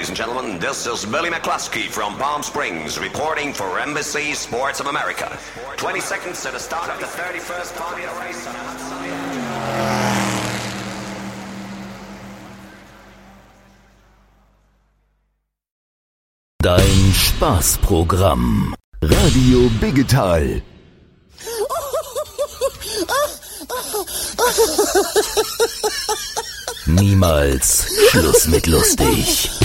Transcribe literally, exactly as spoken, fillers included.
and gentlemen. This is Billy McCluskey from Palm Springs, reporting for Embassy Sports of America. twenty seconds to the start of the thirty-first Formula race on a hot sunny Dein Spaßprogramm. Radio Biggetal. Niemals Schluss mit lustig.